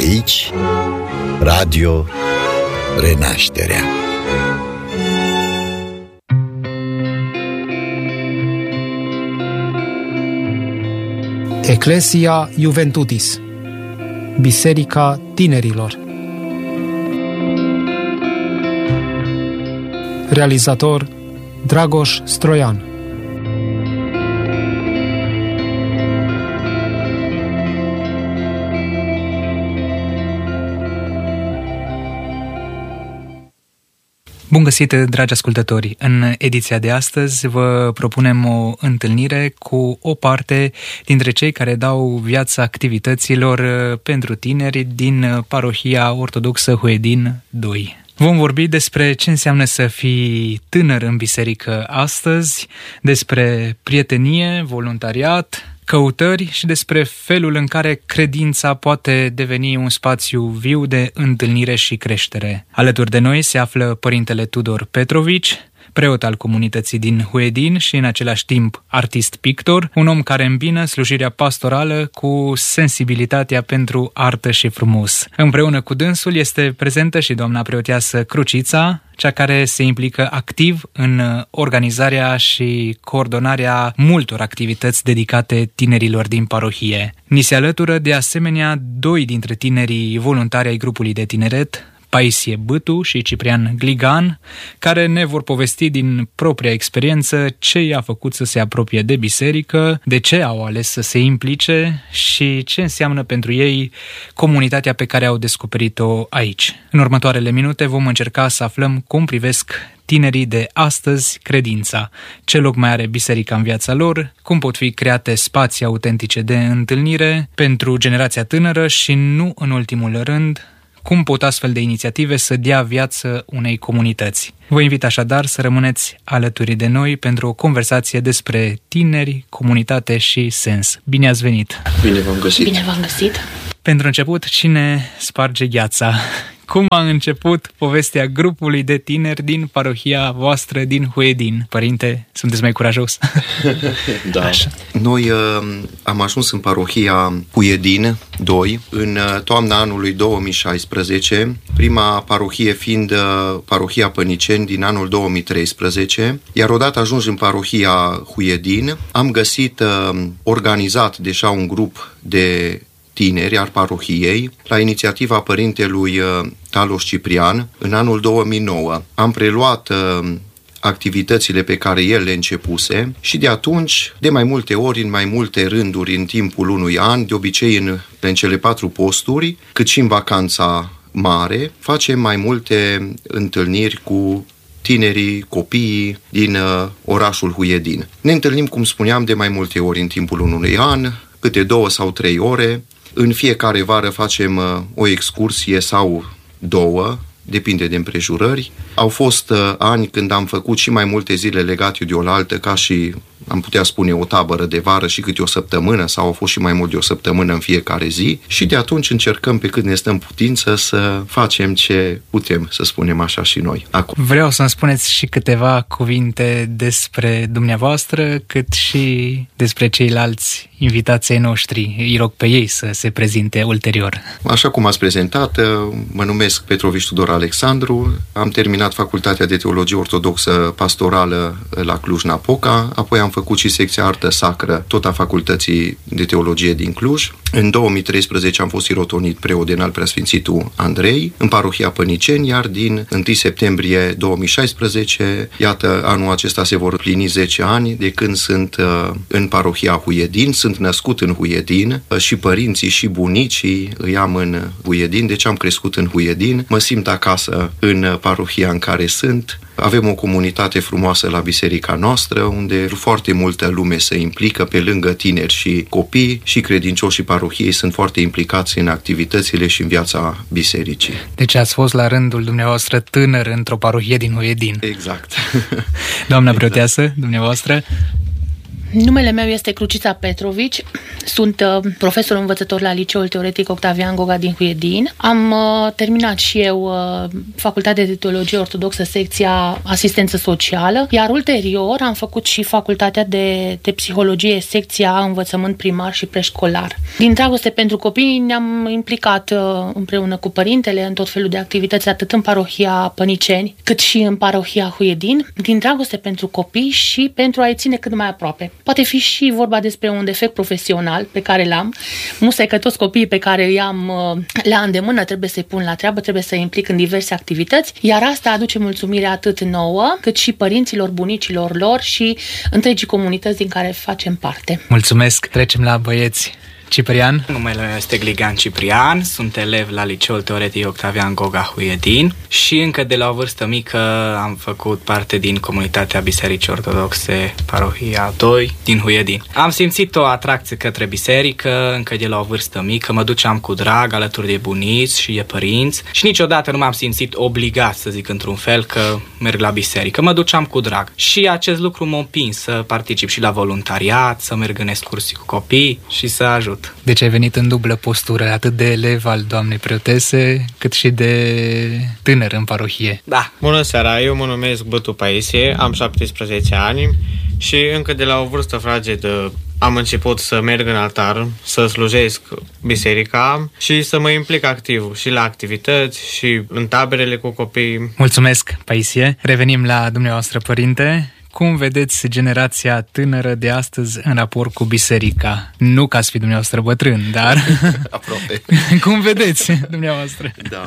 Aici, Radio Renașterea. Ecclesia Juventutis, Biserica Tinerilor. Realizator Dragoș Stroian. Bun găsit, dragi ascultători! În ediția de astăzi vă propunem o întâlnire cu o parte dintre cei care dau viața activităților pentru tineri din parohia ortodoxă Huedin 2. Vom vorbi despre ce înseamnă să fii tânăr în biserică astăzi, despre prietenie, voluntariat, căutări și despre felul în care credința poate deveni un spațiu viu de întâlnire și creștere. Alături de noi se află părintele Tudor Petrovici, preot al comunității din Huedin și în același timp artist-pictor, un om care îmbină slujirea pastorală cu sensibilitatea pentru artă și frumos. Împreună cu dânsul este prezentă și doamna preoteasă Crucița, cea care se implică activ în organizarea și coordonarea multor activități dedicate tinerilor din parohie. Ni se alătură de asemenea doi dintre tinerii voluntari ai grupului de tineret, Paisie Bâtu și Ciprian Gligan, care ne vor povesti din propria experiență ce i-a făcut să se apropie de biserică, de ce au ales să se implice și ce înseamnă pentru ei comunitatea pe care au descoperit-o aici. În următoarele minute vom încerca să aflăm cum privesc tinerii de astăzi credința, ce loc mai are biserica în viața lor, cum pot fi create spații autentice de întâlnire pentru generația tânără și, nu în ultimul rând, cum pot astfel de inițiative să dea viață unei comunități. Vă invit așadar să rămâneți alături de noi pentru o conversație despre tineri, comunitate și sens. Bine ați venit! Bine v-am găsit! Bine v-am găsit! Pentru început, cine sparge gheața? Cum a început povestea grupului de tineri din parohia voastră din Huedin? Părinte, sunteți mai curajos? Da. Așa. Noi am ajuns în parohia Huedin 2 în toamna anului 2016, prima parohie fiind parohia Păniceni din anul 2013, iar odată ajuns în parohia Huedin, am găsit organizat deja un grup de tineri al parohiei, la inițiativa părintelui Talos Ciprian, în anul 2009. Am preluat activitățile pe care el le începuse și de atunci, de mai multe ori, în mai multe rânduri în timpul unui an, de obicei în cele 4 posturi, cât și în vacanța mare, facem mai multe întâlniri cu tinerii, copiii din orașul Huedin. Ne întâlnim, cum spuneam, de mai multe ori în timpul unui an, câte 2 sau 3 ore. În fiecare vară facem o excursie sau 2, depinde de împrejurări. Au fost ani când am făcut și mai multe zile legate de oaltă, ca și, am putea spune, o tabără de vară și câte o săptămână, sau au fost și mai mult de o săptămână în fiecare zi. Și de atunci încercăm pe cât ne stă în putință să facem ce putem, să spunem așa și noi. Acum. Vreau să-mi spuneți și câteva cuvinte despre dumneavoastră, cât și despre ceilalți invitații noștri. Îi rog pe ei să se prezinte ulterior. Așa cum ați prezentat, mă numesc Petrovici Tudor Alexandru, am terminat Facultatea de Teologie Ortodoxă Pastorală la Cluj-Napoca, apoi am făcut și secția Artă Sacră, tot a Facultății de Teologie din Cluj. În 2013 am fost sirotonit preodenal Preasfințitul Andrei în parohia Păniceni, iar din 1 septembrie 2016, iată, anul acesta se vor plini 10 ani de când sunt în parohia Huedin. Sunt născut în Huedin și părinții și bunicii îi am în Huedin, deci am crescut în Huedin, mă simt acasă în parohia în care sunt. Avem o comunitate frumoasă la biserica noastră, unde foarte multă lume se implică, pe lângă tineri și copii, și credincioșii parohiei sunt foarte implicați în activitățile și în viața bisericii. Deci ați fost la rândul dumneavoastră tânăr într-o parohie din Huedin. Exact. Doamna preoteasă, dumneavoastră? Numele meu este Crucița Petrovici, sunt profesor învățător la Liceul Teoretic Octavian Goga din Huiedin. Am terminat și eu Facultatea de Teologie Ortodoxă, secția Asistență Socială, iar ulterior am făcut și Facultatea de Psihologie, secția Învățământ Primar și Preșcolar. Din dragoste pentru copii ne-am implicat împreună cu părintele în tot felul de activități, atât în parohia Păniceni, cât și în parohia Huiedin, din dragoste pentru copii și pentru a-i ține cât mai aproape. Poate fi și vorba despre un defect profesional pe care l-am. Musai că toți copiii pe care îi am la îndemână trebuie să-i pun la treabă, trebuie să-i implic în diverse activități, iar asta aduce mulțumire atât nouă, cât și părinților, bunicilor lor și întregii comunități din care facem parte. Mulțumesc! Trecem la băieți. Ciprian? Numele meu este Gligan Ciprian, sunt elev la Liceul Teoretic Octavian Goga Huiedin și încă de la o vârstă mică am făcut parte din comunitatea Bisericii Ortodoxe Parohia 2 din Huiedin. Am simțit o atracție către biserică încă de la o vârstă mică, mă duceam cu drag alături de bunici și de părinți și niciodată nu m-am simțit obligat, să zic într-un fel, că merg la biserică. Mă duceam cu drag și acest lucru m-a împins să particip și la voluntariat, să merg în excursii cu copii și să ajut. Deci ai venit în dublă postură, atât de elev al doamnei preotese, cât și de tânăr în parohie. Da. Bună seara, eu mă numesc Bătu Paisie, am 17 ani și încă de la o vârstă fragedă am început să merg în altar, să slujesc biserica și să mă implic activ și la activități și în taberele cu copii. Mulțumesc, Paisie. Revenim la dumneavoastră, părinte. Cum vedeți generația tânără de astăzi în raport cu biserica? Nu ca să fii dumneavoastră bătrân, dar... Aproape. Cum vedeți dumneavoastră? Da.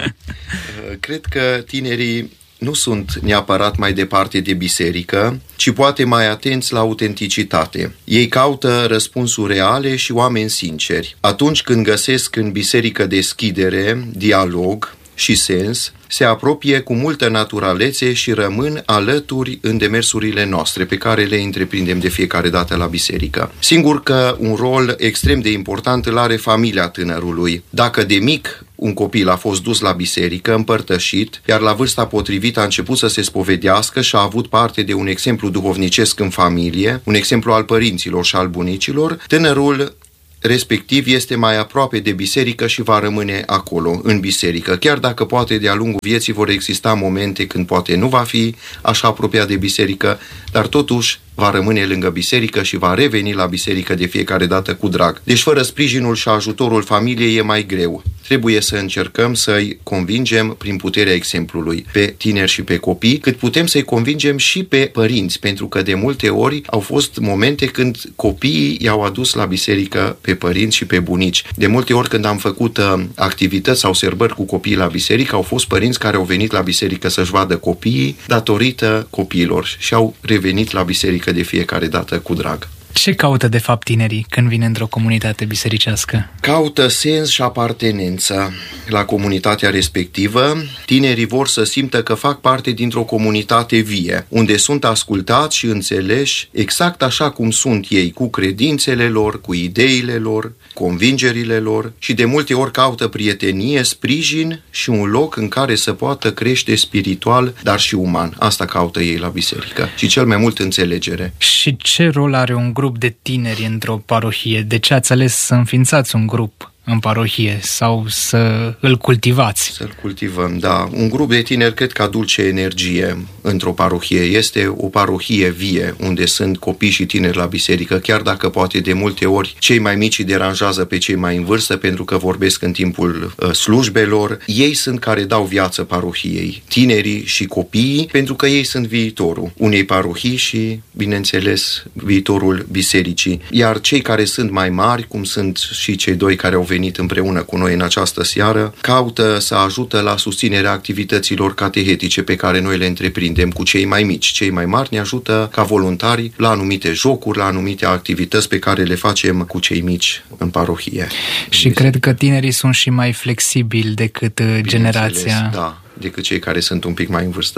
Cred că tinerii nu sunt neapărat mai departe de biserică, ci poate mai atenți la autenticitate. Ei caută răspunsuri reale și oameni sinceri. Atunci când găsesc în biserică deschidere, dialog și sens, se apropie cu multă naturalețe și rămân alături în demersurile noastre pe care le întreprindem de fiecare dată la biserică. Singur că un rol extrem de important îl are familia tânărului. Dacă de mic un copil a fost dus la biserică, împărtășit, iar la vârsta potrivită a început să se spovedească și a avut parte de un exemplu duhovnicesc în familie, un exemplu al părinților și al bunicilor, tânărul respectiv este mai aproape de biserică și va rămâne acolo, în biserică, chiar dacă poate de-a lungul vieții vor exista momente când poate nu va fi așa apropiat de biserică, dar totuși va rămâne lângă biserică și va reveni la biserică de fiecare dată cu drag. Deci fără sprijinul și ajutorul familiei e mai greu. Trebuie să încercăm să-i convingem prin puterea exemplului pe tineri și pe copii, cât putem să-i convingem și pe părinți, pentru că de multe ori au fost momente când copiii i-au adus la biserică pe părinți și pe bunici. De multe ori când am făcut activități sau sărbări cu copiii la biserică, au fost părinți care au venit la biserică să-și vadă copiii datorită copiilor și au revenit la biserică de fiecare dată cu drag. Ce caută de fapt tinerii când vin într-o comunitate bisericească? Caută sens și apartenență la comunitatea respectivă. Tinerii vor să simtă că fac parte dintr-o comunitate vie, unde sunt ascultați și înțeleși exact așa cum sunt ei, cu credințele lor, cu ideile lor, convingerile lor și de multe ori caută prietenie, sprijin și un loc în care să poată crește spiritual, dar și uman. Asta caută ei la biserică și cel mai mult înțelegere. Și ce rol are un grup de tineri într-o parohie? De ce ați ales să înființați un grup în parohie sau să îl cultivați? Să-l cultivăm, da. Un grup de tineri cred că aduce energie într-o parohie. Este o parohie vie, unde sunt copii și tineri la biserică, chiar dacă poate de multe ori cei mai mici îi deranjează pe cei mai în vârstă pentru că vorbesc în timpul slujbelor. Ei sunt care dau viață parohiei, tinerii și copiii, pentru că ei sunt viitorul unei parohii și, bineînțeles, viitorul bisericii. Iar cei care sunt mai mari, cum sunt și cei doi care au venit împreună cu noi în această seară, caută să ajută la susținerea activităților catehetice pe care noi le întreprindem cu cei mai mici. Cei mai mari ne ajută ca voluntari la anumite jocuri, la anumite activități pe care le facem cu cei mici în parohie. Și cred că tinerii sunt și mai flexibili decât generația. Da, decât cei care sunt un pic mai în vârstă, da.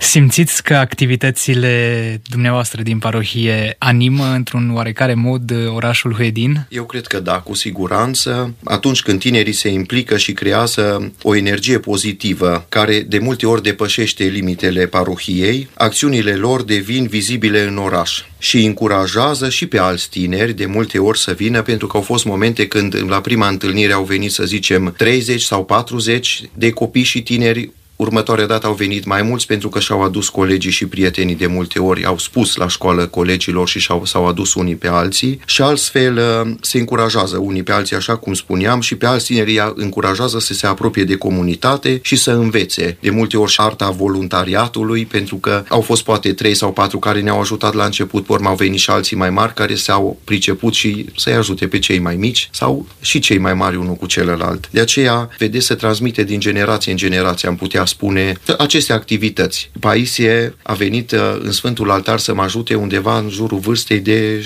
Simțiți că activitățile dumneavoastră din parohie animă într-un oarecare mod orașul Huedin? Eu cred că da, cu siguranță. Atunci când tinerii se implică și creează o energie pozitivă, care de multe ori depășește limitele parohiei, acțiunile lor devin vizibile în oraș și încurajează și pe alți tineri de multe ori să vină, pentru că au fost momente când la prima întâlnire au venit, să zicem, 30 sau 40 de copii și tineri. Următoarea dată au venit mai mulți pentru că și-au adus colegii și prietenii de multe ori, au spus la școală colegilor și s-au adus unii pe alții și altfel se încurajează unii pe alții, așa cum spuneam, și pe alți tineri încurajează să se apropie de comunitate și să învețe. De multe ori și arta voluntariatului, pentru că au fost poate 3 sau 4 care ne-au ajutat la început, pe urmă au venit și alții mai mari care s-au priceput și să-i ajute pe cei mai mici sau și cei mai mari unul cu celălalt. De aceea, vedeți, se transmite din generație în generație, am putea spune, aceste activități. Paisie a venit în Sfântul Altar să mă ajute undeva în jurul vârstei de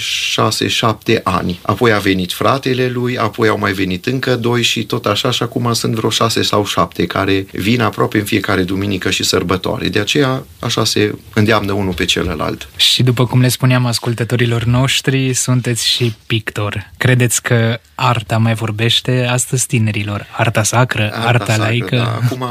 6-7 ani. Apoi a venit fratele lui, apoi au mai venit încă 2 și tot așa, și acum sunt vreo 6 sau 7 care vin aproape în fiecare duminică și sărbătoare. De aceea, așa se îndeamnă unul pe celălalt. Și după cum le spuneam ascultătorilor noștri, sunteți și pictor. Credeți că arta mai vorbește astăzi tinerilor? Arta sacră, arta laică? Da. Acum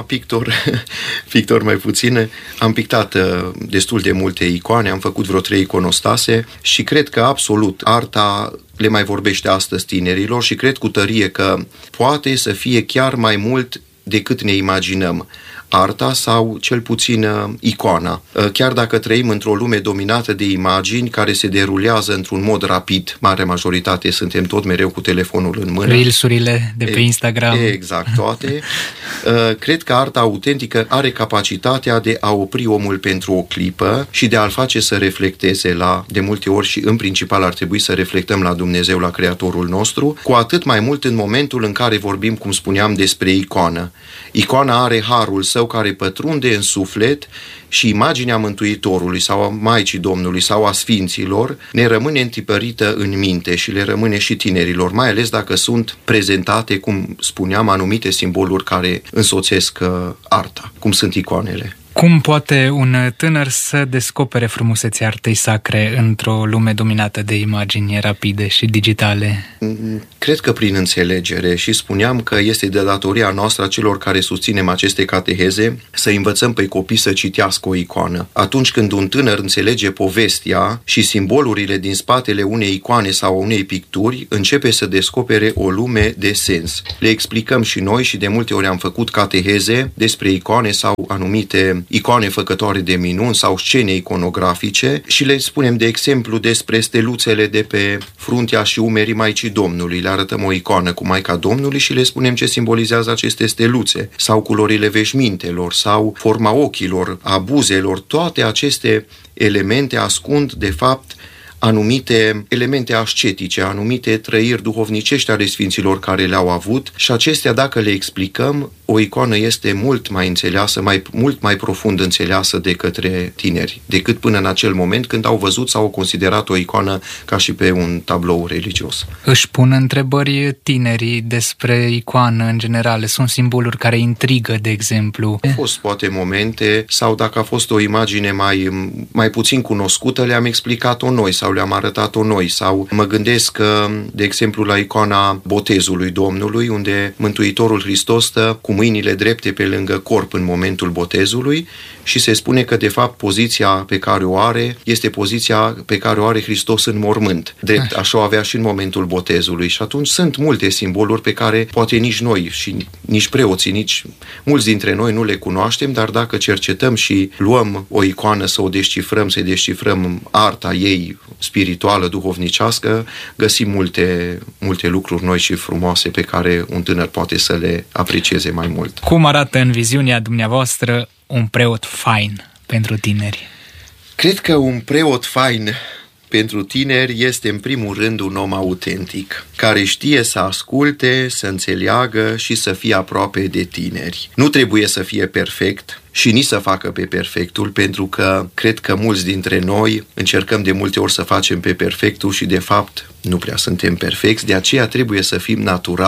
pictor mai puțin. Am pictat destul de multe icoane, am făcut vreo 3 iconostase și cred că absolut arta le mai vorbește astăzi tinerilor și cred cu tărie că poate să fie chiar mai mult decât ne imaginăm. Arta sau cel puțin icoana. Chiar dacă trăim într-o lume dominată de imagini care se derulează într-un mod rapid, mare majoritate suntem tot mereu cu telefonul în mână. Reels-urile de pe Instagram. Exact, toate. Cred că arta autentică are capacitatea de a opri omul pentru o clipă și de a-l face să reflecteze de multe ori și în principal ar trebui să reflectăm la Dumnezeu, la Creatorul nostru, cu atât mai mult în momentul în care vorbim, cum spuneam, despre icoană. Icoana are harul său care pătrunde în suflet și imaginea Mântuitorului sau a Maicii Domnului sau a Sfinților ne rămâne întipărită în minte și le rămâne și tinerilor, mai ales dacă sunt prezentate, cum spuneam, anumite simboluri care însoțesc arta, cum sunt icoanele. Cum poate un tânăr să descopere frumusețea artei sacre într-o lume dominată de imagini rapide și digitale? Cred că prin înțelegere, și spuneam că este de datoria noastră a celor care susținem aceste cateheze să învățăm pe copii să citească o icoană. Atunci când un tânăr înțelege povestea și simbolurile din spatele unei icoane sau unei picturi, începe să descopere o lume de sens. Le explicăm și noi și de multe ori am făcut cateheze despre icoane sau anumite icoane făcătoare de minuni sau scene iconografice și le spunem de exemplu despre steluțele de pe fruntea și umerii Maicii Domnului. Le arătăm o icoană cu Maica Domnului și le spunem ce simbolizează aceste steluțe sau culorile veșmintelor sau forma ochilor, a buzelor. Toate aceste elemente ascund de fapt anumite elemente ascetice, anumite trăiri duhovnicești ale sfinților care le-au avut și acestea, dacă le explicăm, o icoană este mult mai înțeleasă, mult mai profund înțeleasă de către tineri, decât până în acel moment când au văzut sau au considerat o icoană ca și pe un tablou religios. Își pun întrebări tinerii despre icoană în general? Sunt simboluri care intrigă, de exemplu? Au fost poate momente, sau dacă a fost o imagine mai puțin cunoscută, le-am explicat-o noi sau le-am arătat-o noi, sau mă gândesc, de exemplu, la icoana Botezului Domnului, unde Mântuitorul Hristos stă cu mâinile drepte pe lângă corp în momentul botezului și se spune că, de fapt, poziția pe care o are este poziția pe care o are Hristos în mormânt. Drept, așa o avea și în momentul botezului. Și atunci sunt multe simboluri pe care poate nici noi și nici preoții, nici mulți dintre noi nu le cunoaștem, dar dacă cercetăm și luăm o icoană să o descifrăm, să descifrăm arta ei spirituală, duhovnicească, găsim multe lucruri noi și frumoase pe care un tânăr poate să le aprecieze mai mult. Cum arată în viziunea dumneavoastră un preot fain pentru tineri? Cred că un preot fain pentru tineri este în primul rând un om autentic, care știe să asculte, să înțeleagă și să fie aproape de tineri. Nu trebuie să fie perfect și nici să facă pe perfectul, pentru că cred că mulți dintre noi încercăm de multe ori să facem pe perfectul și de fapt nu prea suntem perfecți, de aceea trebuie să fim naturali,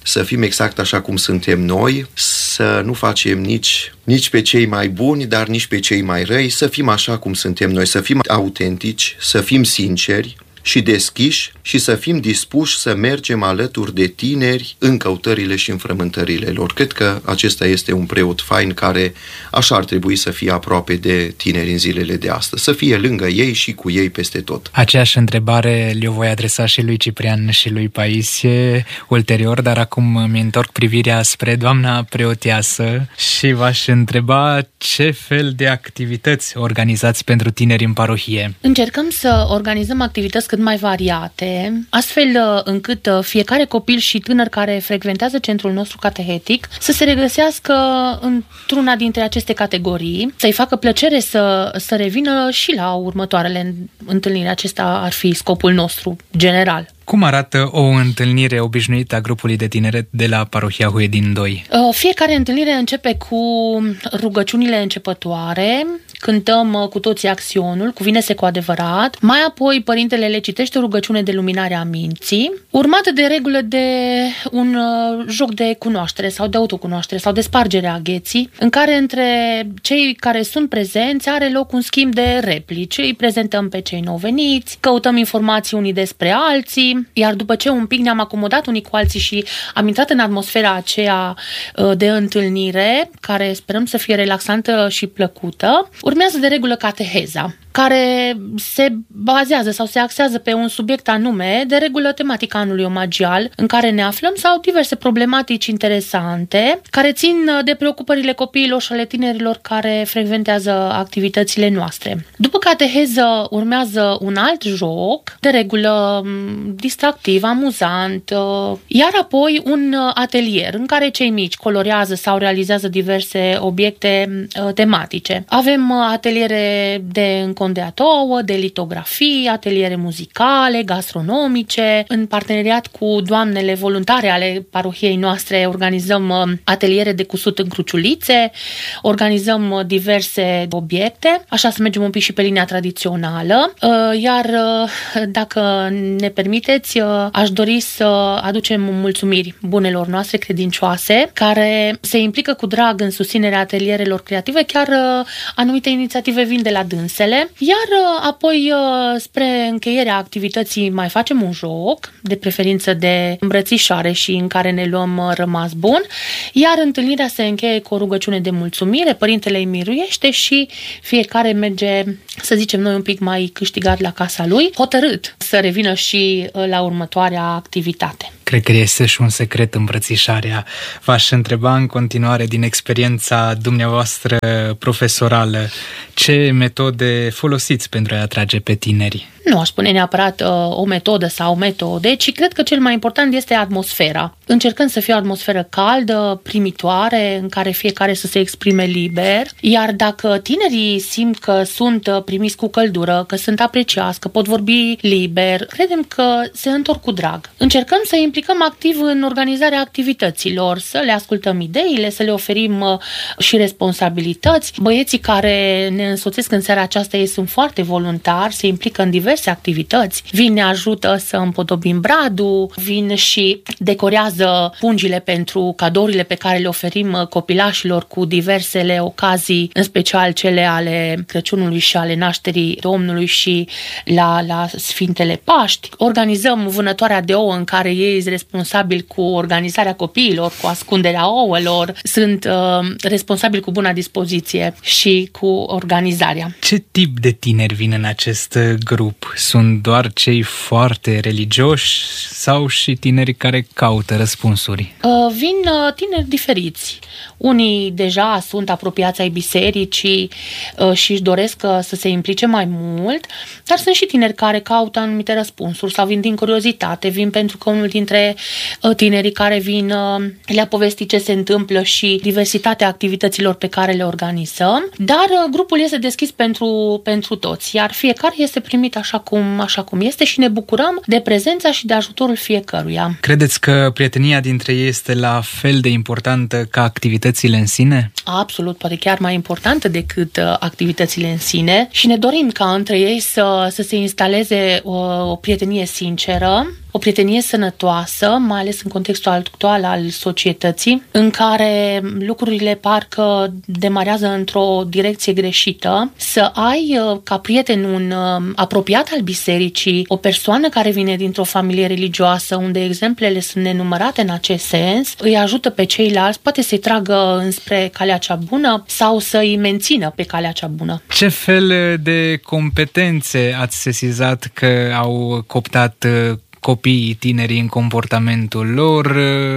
să fim exact așa cum suntem noi, să nu facem nici pe cei mai buni, dar nici pe cei mai răi, să fim așa cum suntem noi, să fim autentici, să fim sinceri și deschiși și să fim dispuși să mergem alături de tineri în căutările și în frământările lor. Cred că acesta este un preot fain care așa ar trebui să fie aproape de tineri în zilele de astăzi, să fie lângă ei și cu ei peste tot. Aceeași întrebare le-o voi adresa și lui Ciprian și lui Paisie ulterior, dar acum mi întorc privirea spre doamna preoteasă și v-aș întreba ce fel de activități organizați pentru tineri în parohie. Încercăm să organizăm activități cât mai variate, astfel încât fiecare copil și tânăr care frecventează centrul nostru catehetic să se regăsească într-una dintre aceste categorii, să-i facă plăcere să revină și la următoarele întâlniri. Acesta ar fi scopul nostru general. Cum arată o întâlnire obișnuită a grupului de tineret de la parohia Huedin 2? Fiecare întâlnire începe cu rugăciunile începătoare, cântăm cu toții axionul, cuvine-se cu adevărat, mai apoi părintele le citește o rugăciune de luminare a minții, urmată de regulă de un joc de cunoaștere sau de autocunoaștere sau de spargere a gheții, în care între cei care sunt prezenți are loc un schimb de replici, îi prezentăm pe cei nou veniți, căutăm informații unii despre alții, iar după ce un pic ne-am acomodat unii cu alții și am intrat în atmosfera aceea de întâlnire, care sperăm să fie relaxantă și plăcută, urmează de regulă cateheza, care se bazează sau se axează pe un subiect anume, de regulă tematica anului omagial în care ne aflăm sau diverse problematici interesante care țin de preocupările copiilor și ale tinerilor care frecventează activitățile noastre. După cateheză urmează un alt joc, de regulă distractiv, amuzant, iar apoi un atelier în care cei mici colorează sau realizează diverse obiecte tematice. Avem ateliere de încondea ouă, de litografii, ateliere muzicale, gastronomice. În parteneriat cu doamnele voluntare ale parohiei noastre organizăm ateliere de cusut în cruciulițe, organizăm diverse obiecte, așa să mergem un pic și pe linia tradițională, iar dacă ne permiteți, aș dori să aducem mulțumiri bunelor noastre credincioase care se implică cu drag în susținerea atelierelor creative, chiar anumite inițiative vin de la dânsele, iar apoi spre încheierea activității mai facem un joc, de preferință de îmbrățișare și în care ne luăm rămas bun, iar întâlnirea se încheie cu o rugăciune de mulțumire, părintele îi miruiește și fiecare merge, să zicem noi, un pic mai câștigat la casa lui, hotărât să revină și la următoarea activitate. Cred că este și un secret îmbrățișarea. V-aș întreba în continuare, din experiența dumneavoastră profesorală, ce metode folosiți pentru a atrage pe tineri? Nu aș spune neapărat o metodă sau metode, ci cred că cel mai important este atmosfera. Încercând să fie o atmosferă caldă, primitoare, în care fiecare să se exprime liber, iar dacă tinerii simt că sunt primiți cu căldură, că sunt apreciați, că pot vorbi liber, credem că se întorc cu drag. Încercăm să implicăm activ în organizarea activităților, să le ascultăm ideile, să le oferim și responsabilități. Băieții care ne însoțesc în seara aceasta, ei sunt foarte voluntari, se implică în diverse activități. Vin, ne ajută să împodobim bradul, vin și decorează pungile pentru cadourile pe care le oferim copilașilor cu diversele ocazii, în special cele ale Crăciunului și ale nașterii Domnului și la Sfintele Paști. Organizăm vânătoarea de ouă în care ei sunt responsabili cu organizarea copiilor, cu ascunderea ouălor, sunt responsabili cu buna dispoziție și cu organizarea. Ce tip de tineri vin în acest grup? Sunt doar cei foarte religioși sau și tineri care caută răspunsuri? Vin tineri diferiți. Unii deja sunt apropiați ai bisericii și își doresc să se implice mai mult, dar sunt și tineri care caută anumite răspunsuri sau vin din curiozitate, vin pentru că unul dintre tinerii care vin le-a povestit ce se întâmplă și diversitatea activităților pe care le organizăm, dar grupul este deschis pentru toți, iar fiecare este primit așa cum este și ne bucurăm de prezența și de ajutorul fiecăruia. Credeți că prietenia dintre ei este la fel de importantă ca activitățile în sine? Absolut, poate chiar mai importantă decât activitățile în sine și ne dorim ca între ei să se instaleze o prietenie sinceră, O prietenie sănătoasă, mai ales în contextul actual al societății, în care lucrurile parcă demarează într-o direcție greșită, să ai ca prieten un apropiat al bisericii, o persoană care vine dintr-o familie religioasă, unde exemplele sunt nenumărate în acest sens, îi ajută pe ceilalți, poate să-i tragă înspre calea cea bună sau să-i mențină pe calea cea bună. Ce fel de competențe ați sesizat că au cooptat copiii tineri în comportamentul lor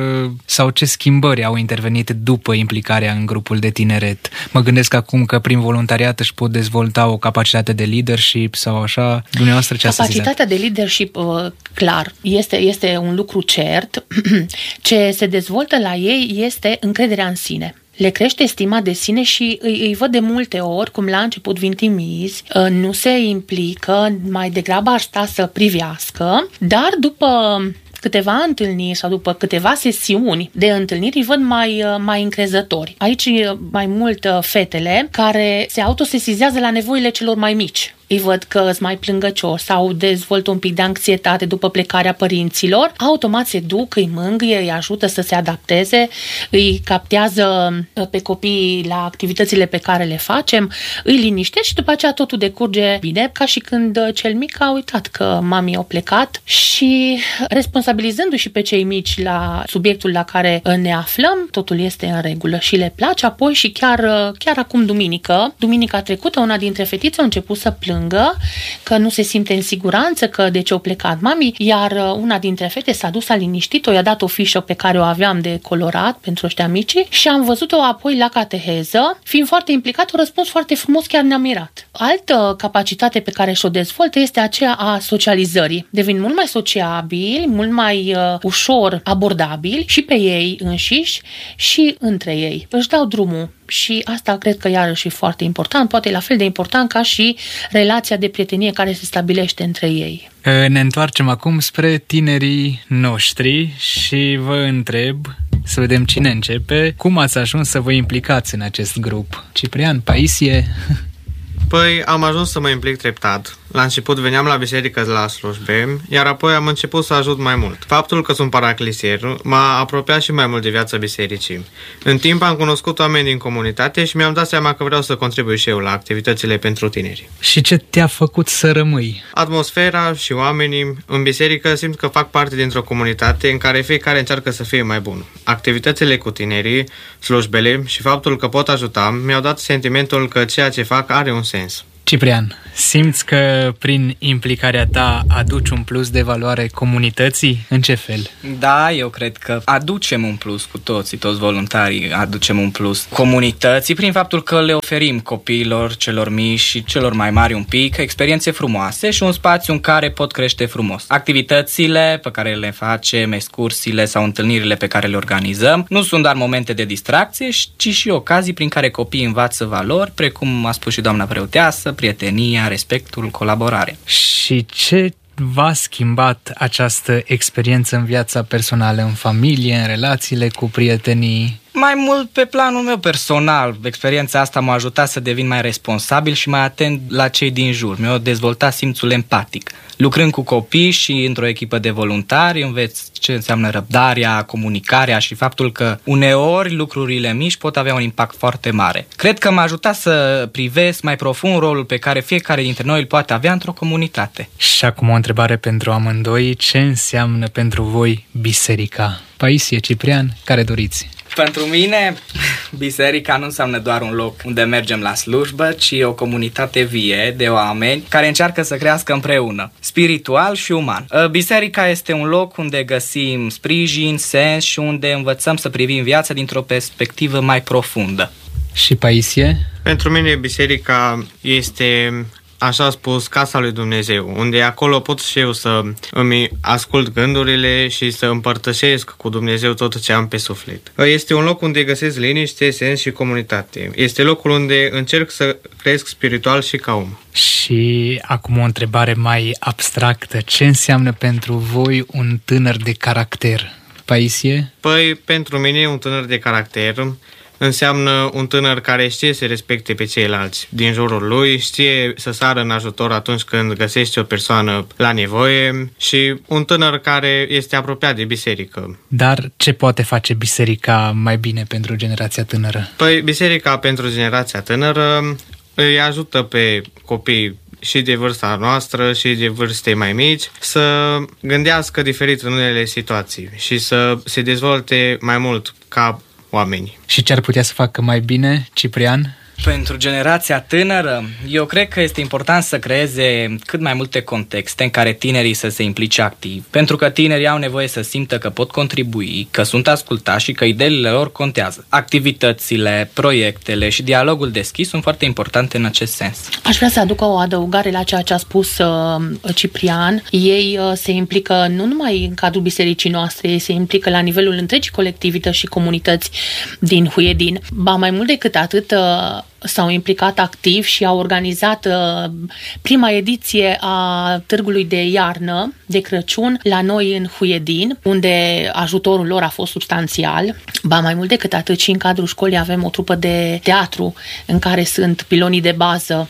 sau ce schimbări au intervenit după implicarea în grupul de tineret? Mă gândesc acum că prin voluntariat își pot dezvolta o capacitate de leadership sau așa. Dumneavoastră ce ați sesizat? Capacitatea de leadership, clar, este un lucru cert. Ce se dezvoltă la ei este încrederea în sine. Le crește stima de sine și îi văd de multe ori, cum la început vin timizi, nu se implică, mai degrabă ar sta să privească, dar după câteva întâlniri sau după câteva sesiuni de întâlniri îi văd mai încrezători. Aici mai mult fetele care se autosesizează la nevoile celor mai mici. Îi văd că sunt mai plângăcioși sau dezvoltă un pic de anxietate după plecarea părinților, automat se duc, îi mângâie, îi ajută să se adapteze, îi captează pe copii la activitățile pe care le facem, îi liniștesc și după aceea totul decurge bine, ca și când cel mic a uitat că mami au plecat și responsabilizându-și pe cei mici la subiectul la care ne aflăm, totul este în regulă și le place. Apoi și chiar acum duminica trecută, una dintre fetițe a început să plângă că nu se simte în siguranță, că de ce au plecat mami, iar una dintre fete s-a dus, a liniștit-o, i-a dat o fișă pe care o aveam de colorat pentru ăștia mici și am văzut-o apoi la cateheză, fiind foarte implicat, a răspuns foarte frumos, chiar ne-a mirat. Altă capacitate pe care și-o dezvoltă este aceea a socializării. Devin mult mai sociabili, mult mai ușor abordabili și pe ei înșiși și între ei. Își dau drumul. Și asta cred că iarăși e foarte important, poate la fel de important ca și relația de prietenie care se stabilește între ei. Ne întoarcem acum spre tinerii noștri și vă întreb, să vedem cine începe, cum ați ajuns să vă implicați în acest grup? Ciprian, Paisie? Păi am ajuns să mă implic treptat. La început veneam la biserică la slujbe, iar apoi am început să ajut mai mult. Faptul că sunt paraclisier m-a apropiat și mai mult de viața bisericii. În timp am cunoscut oameni din comunitate și mi-am dat seama că vreau să contribui și eu la activitățile pentru tineri. Și ce te-a făcut să rămâi? Atmosfera și oamenii în biserică simt că fac parte dintr-o comunitate în care fiecare încearcă să fie mai bun. Activitățile cu tinerii, slujbele și faptul că pot ajuta mi-au dat sentimentul că ceea ce fac are un sens. Ciprian, simți că prin implicarea ta aduci un plus de valoare comunității? În ce fel? Da, eu cred că aducem un plus cu toți voluntarii, aducem un plus comunității prin faptul că le oferim copiilor, celor mici și celor mai mari un pic experiențe frumoase și un spațiu în care pot crește frumos. Activitățile pe care le facem, excursiile sau întâlnirile pe care le organizăm nu sunt doar momente de distracție, ci și ocazii prin care copiii învață valori, precum a spus și doamna preoteasă, prietenia, respectul, colaborarea. Și ce v-a schimbat această experiență în viața personală, în familie, în relațiile cu prietenii? Mai mult pe planul meu personal, experiența asta m-a ajutat să devin mai responsabil și mai atent la cei din jur. Mi-a dezvoltat simțul empatic. Lucrând cu copii și într-o echipă de voluntari, înveți ce înseamnă răbdarea, comunicarea și faptul că uneori lucrurile mici pot avea un impact foarte mare. Cred că m-a ajutat să privesc mai profund rolul pe care fiecare dintre noi îl poate avea într-o comunitate. Și acum o întrebare pentru amândoi. Ce înseamnă pentru voi biserica? Paisie, Ciprian, care doriți? Pentru mine, biserica nu înseamnă doar un loc unde mergem la slujbă, ci o comunitate vie de oameni care încearcă să crească împreună, spiritual și uman. Biserica este un loc unde găsim sprijin, sens și unde învățăm să privim viața dintr-o perspectivă mai profundă. Și Paisie? Pentru mine biserica este, așa spus, casa lui Dumnezeu, unde acolo pot și eu să îmi ascult gândurile și să împărtășesc cu Dumnezeu tot ce am pe suflet. Este un loc unde găsesc liniște, sens și comunitate. Este locul unde încerc să cresc spiritual și ca om. Și acum o întrebare mai abstractă. Ce înseamnă pentru voi un tânăr de caracter? Paisie? Păi, pentru mine un tânăr de caracter înseamnă un tânăr care știe să respecte pe ceilalți din jurul lui, știe să sară în ajutor atunci când găsește o persoană la nevoie și un tânăr care este apropiat de biserică. Dar ce poate face biserica mai bine pentru generația tânără? Păi, biserica pentru generația tânără îi ajută pe copii și de vârsta noastră și de vârste mai mici să gândească diferit în unele situații și să se dezvolte mai mult ca oameni. Și ce ar putea să facă mai bine, Ciprian? Pentru generația tânără, eu cred că este important să creeze cât mai multe contexte în care tinerii să se implice activ, pentru că tinerii au nevoie să simtă că pot contribui, că sunt ascultați și că ideile lor contează. Activitățile, proiectele și dialogul deschis sunt foarte importante în acest sens. Aș vrea să aduc o adăugare la ceea ce a spus Ciprian. Ei se implică nu numai în cadrul bisericii noastre, ei se implică la nivelul întregii colectivități și comunități din Huiedin. Ba mai mult decât atât, s-au implicat activ și au organizat prima ediție a târgului de iarnă de Crăciun la noi în Huiedin, unde ajutorul lor a fost substanțial. Ba mai mult decât atât, și în cadrul școlii avem o trupă de teatru în care sunt pilonii de bază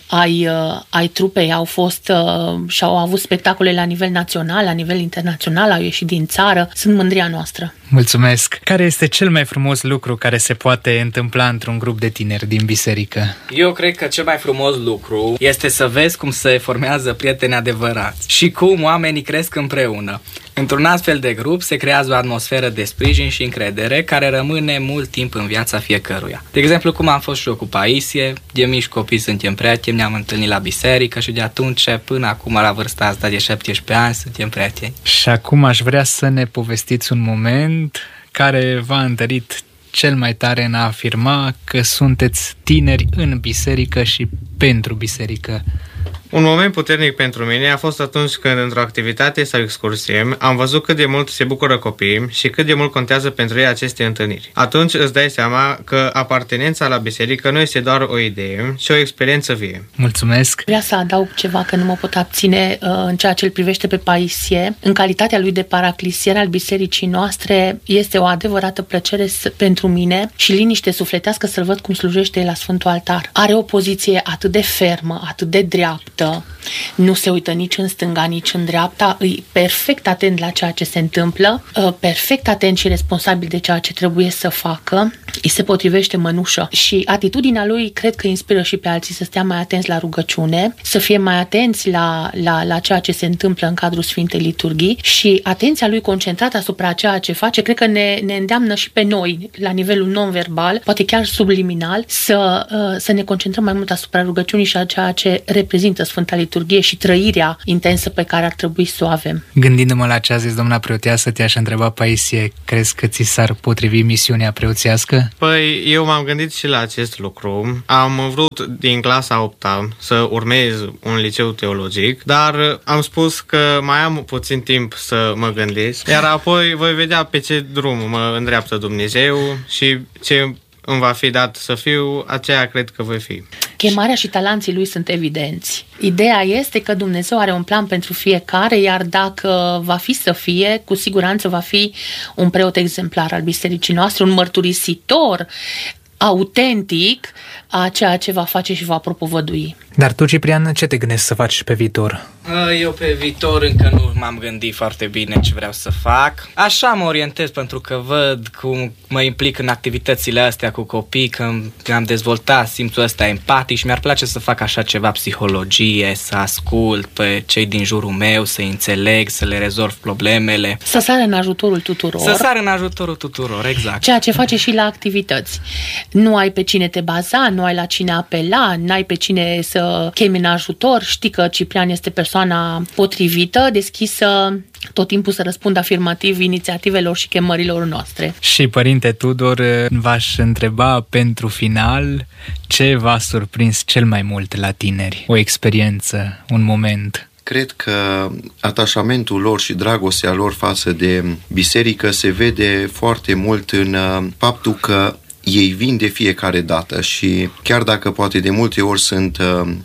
ai trupei, au fost și au avut spectacole la nivel național, la nivel internațional, au ieșit din țară. Sunt mândria noastră. Mulțumesc! Care este cel mai frumos lucru care se poate întâmpla într-un grup de tineri din biserică? Eu cred că cel mai frumos lucru este să vezi cum se formează prieteni adevărați și cum oamenii cresc împreună. Într-un astfel de grup se creează o atmosferă de sprijin și încredere care rămâne mult timp în viața fiecăruia. De exemplu, cum am fost și eu cu Paisie, de mici copii suntem prieteni, ne-am întâlnit la biserică și de atunci până acum la vârsta asta de 17 ani suntem prieteni. Și acum aș vrea să ne povestiți un moment care v-a întărit cel mai tare în a afirma că sunteți tineri în biserică și pentru biserică. Un moment puternic pentru mine a fost atunci când, într-o activitate sau excursie, am văzut cât de mult se bucură copiii și cât de mult contează pentru ei aceste întâlniri. Atunci îți dai seama că apartenența la biserică nu este doar o idee, ci o experiență vie. Mulțumesc! Vreau să adaug ceva, că nu mă pot abține în ceea ce îl privește pe Paisie. În calitatea lui de paraclisier al bisericii noastre, este o adevărată plăcere pentru mine și liniște sufletească să-l văd cum slujește la Sfântul Altar. Are o poziție atât de fermă, atât de dreaptă, nu se uită nici în stânga, nici în dreapta, e perfect atent la ceea ce se întâmplă, perfect atent și responsabil de ceea ce trebuie să facă, îi se potrivește mănușă și atitudinea lui cred că inspiră și pe alții să stea mai atenți la rugăciune, să fie mai atenți la ceea ce se întâmplă în cadrul Sfintei Liturghii și atenția lui concentrată asupra ceea ce face, cred că ne îndeamnă și pe noi, la nivelul non-verbal, poate chiar subliminal, să ne concentrăm mai mult asupra rugăciunii și a ceea ce reprezintă Sfânta Liturghie și trăirea intensă pe care ar trebui să o avem. Gândindu-mă la ce a zis doamna preoteasă, te-aș întreba, Paisie, crezi că ți s-ar potrivi misiunea preoțească? Păi, eu m-am gândit și la acest lucru. Am vrut din clasa 8-a să urmez un liceu teologic, dar am spus că mai am puțin timp să mă gândesc, iar apoi voi vedea pe ce drum mă îndreaptă Dumnezeu și ce îmi va fi dat să fiu, aceea cred că voi fi. Chemarea și talanții lui sunt evidenți. Ideea este că Dumnezeu are un plan pentru fiecare, iar dacă va fi să fie, cu siguranță va fi un preot exemplar al bisericii noastre, un mărturisitor autentic a ceea ce va face și va propovădui. Dar tu, Ciprian, ce te gândești să faci pe viitor? Eu pe viitor încă nu m-am gândit foarte bine ce vreau să fac. Așa mă orientez pentru că văd cum mă implic în activitățile astea cu copii, că am dezvoltat simțul ăsta empatic și mi-ar place să fac așa ceva, psihologie, să ascult pe cei din jurul meu, să înțeleg, să le rezolv problemele. Să sară în ajutorul tuturor. Să sară în ajutorul tuturor, exact. Ceea ce face și la activități. Nu ai pe cine te baza, nu ai la cine apela, n-ai pe cine să chemi în ajutor. Știi că Ciprian este persoana potrivită, deschisă tot timpul să răspundă afirmativ inițiativelor și chemărilor noastre. Și, Părinte Tudor, v-aș întreba pentru final ce v-a surprins cel mai mult la tineri? O experiență, un moment? Cred că atașamentul lor și dragostea lor față de biserică se vede foarte mult în faptul că ei vin de fiecare dată și chiar dacă poate de multe ori sunt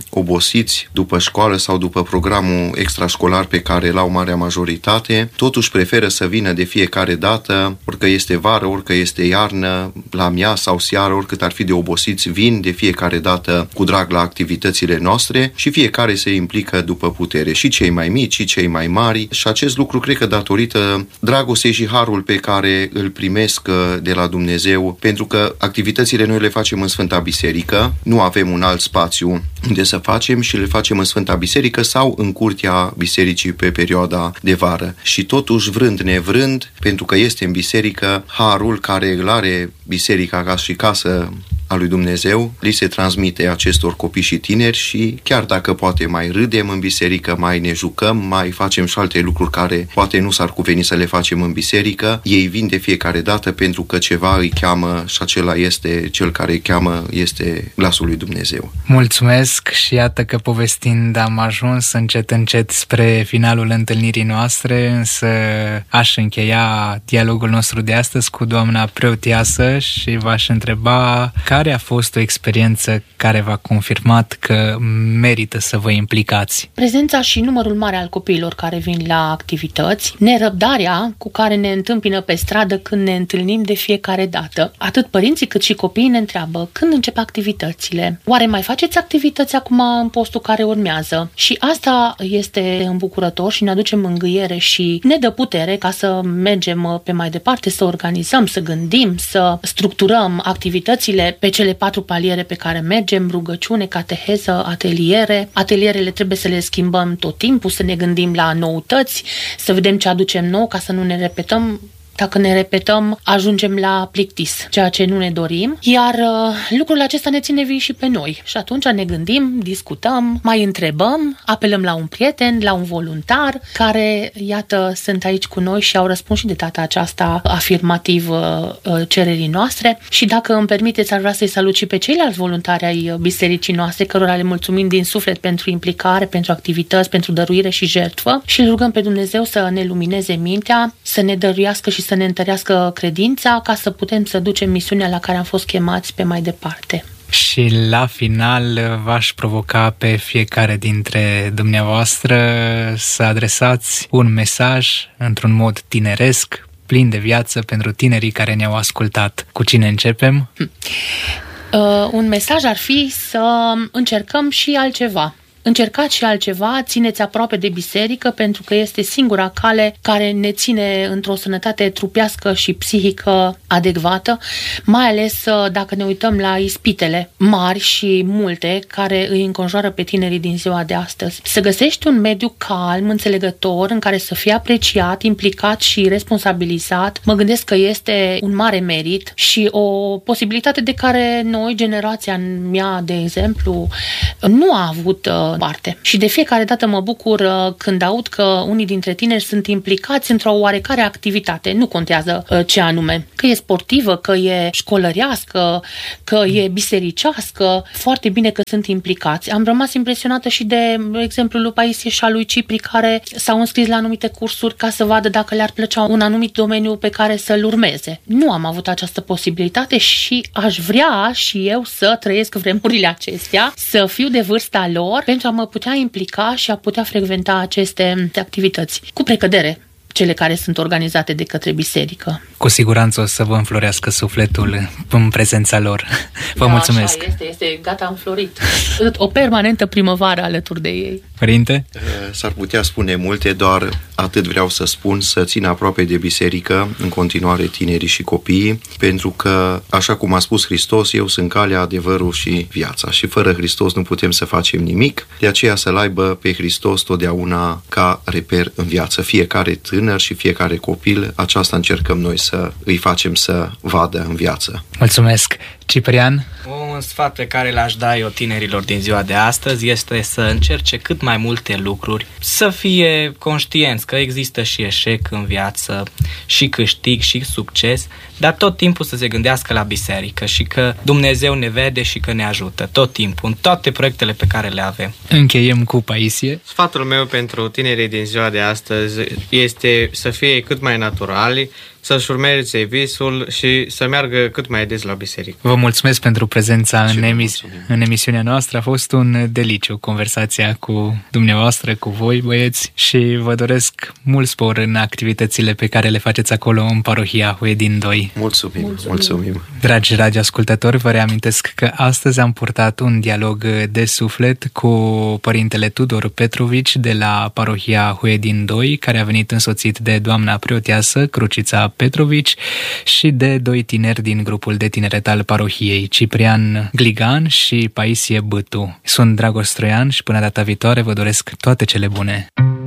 obosiți după școală sau după programul extrașcolar pe care l-au marea majoritate, totuși preferă să vină de fiecare dată, orică este vară, orică este iarnă, la miaz sau seară, oricât ar fi de obosiți, vin de fiecare dată cu drag la activitățile noastre și fiecare se implică după putere, și cei mai mici, și cei mai mari, și acest lucru cred că datorită dragostei și harul pe care îl primesc de la Dumnezeu, pentru că activitățile noi le facem în Sfânta Biserică, nu avem un alt spațiu unde să facem și le facem în Sfânta Biserică sau în curtea bisericii pe perioada de vară. Și totuși, vrând nevrând, pentru că este în biserică, harul care îl are biserica ca și casă a lui Dumnezeu, li se transmite acestor copii și tineri și chiar dacă poate mai râdem în biserică, mai ne jucăm, mai facem și alte lucruri care poate nu s-ar cuveni să le facem în biserică, ei vin de fiecare dată pentru că ceva îi cheamă și acela este cel care îi cheamă, este glasul lui Dumnezeu. Mulțumesc și iată că povestind am ajuns încet spre finalul întâlnirii noastre, însă aș încheia dialogul nostru de astăzi cu doamna preoteasă și v-aș întreba care a fost o experiență care v-a confirmat că merită să vă implicați? Prezența și numărul mare al copiilor care vin la activități, nerăbdarea cu care ne întâmpină pe stradă când ne întâlnim de fiecare dată. Atât părinții cât și copiii ne întreabă când încep activitățile. Oare mai faceți activități acum în postul care urmează? Și asta este îmbucurător și ne aduce mângâiere și ne dă putere ca să mergem pe mai departe, să organizăm, să gândim, să structurăm activitățile pe cele 4 paliere pe care mergem, rugăciune, cateheză, ateliere. Atelierele trebuie să le schimbăm tot timpul, să ne gândim la noutăți, să vedem ce aducem nou ca să nu ne repetăm. Dacă ne repetăm, ajungem la plictis, ceea ce nu ne dorim, iar lucrul acesta ne ține vii și pe noi. Și atunci ne gândim, discutăm, mai întrebăm, apelăm la un prieten, la un voluntar, care, iată, sunt aici cu noi și au răspuns și de data aceasta afirmativ cererii noastre. Și dacă îmi permiteți, ar vrea să-i salut și pe ceilalți voluntari ai bisericii noastre, cărora le mulțumim din suflet pentru implicare, pentru activități, pentru dăruire și jertfă și îl rugăm pe Dumnezeu să ne lumineze mintea, să ne dăruiască și să ne întărească credința ca să putem să ducem misiunea la care am fost chemați pe mai departe. Și la final v-aș provoca pe fiecare dintre dumneavoastră să adresați un mesaj într-un mod tineresc, plin de viață pentru tinerii care ne-au ascultat. Cu cine începem? Un mesaj ar fi să încercăm și altceva. Încercați și altceva, țineți aproape de biserică pentru că este singura cale care ne ține într-o sănătate trupească și psihică adecvată, mai ales dacă ne uităm la ispitele mari și multe care îi înconjoară pe tinerii din ziua de astăzi. Să găsești un mediu calm, înțelegător, în care să fii apreciat, implicat și responsabilizat, mă gândesc că este un mare merit și o posibilitate de care noi, generația mea, de exemplu, nu a avut parte. Și de fiecare dată mă bucur când aud că unii dintre tineri sunt implicați într-o oarecare activitate. Nu contează ce anume. Că e sportivă, că e școlărească, că e bisericească. Foarte bine că sunt implicați. Am rămas impresionată și de exemplul lui Paisie și al lui Cipri, care s-au înscris la anumite cursuri ca să vadă dacă le-ar plăcea un anumit domeniu pe care să-l urmeze. Nu am avut această posibilitate și aș vrea și eu să trăiesc vremurile acestea, să fiu de vârsta lor, pentru a mă putea implica și a putea frecventa aceste activități. Cu precădere, cele care sunt organizate de către biserică. Cu siguranță o să vă înflorească sufletul în prezența lor. Vă mulțumesc! Așa este gata înflorit. O permanentă primăvară alături de ei. Părinte? S-ar putea spune multe, doar atât vreau să spun, să țină aproape de biserică în continuare tinerii și copiii, pentru că, așa cum a spus Hristos, eu sunt calea, adevărul și viața. Și fără Hristos nu putem să facem nimic, de aceea să-L aibă pe Hristos totdeauna ca reper în viață. Fiecare tânăr și fiecare copil, aceasta încercăm noi să îi facem să vadă în viață. Mulțumesc! Ciprian? Un sfat pe care l-aș da eu tinerilor din ziua de astăzi este să încerce cât mai multe lucruri, să fie conștienți că există și eșec în viață, și câștig, și succes, dar tot timpul să se gândească la biserică și că Dumnezeu ne vede și că ne ajută tot timpul, în toate proiectele pe care le avem. Încheiem cu Paisie. Sfatul meu pentru tinerii din ziua de astăzi este să fie cât mai naturali, să-și urmeze visul și să meargă cât mai des la biserică. Vă mulțumesc pentru prezența în emisiunea noastră. A fost un deliciu conversația cu dumneavoastră, cu voi, băieți, și vă doresc mult spor în activitățile pe care le faceți acolo în parohia Huedin 2. Mulțumim. Dragi ascultători, vă reamintesc că astăzi am purtat un dialog de suflet cu părintele Tudor Petrovici de la parohia Huedin 2, care a venit însoțit de doamna preoteasă Crucița Petrovici și de 2 tineri din grupul de tineret al parohiei, Ciprian Gligan și Paisie Bâtu. Sunt Dragoș Stroian și până data viitoare vă doresc toate cele bune.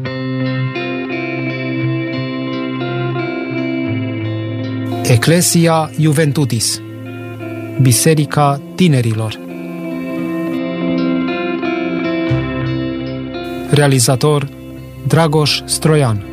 Ecclesia Juventutis, Biserica Tinerilor. Realizator Dragoș Stroian.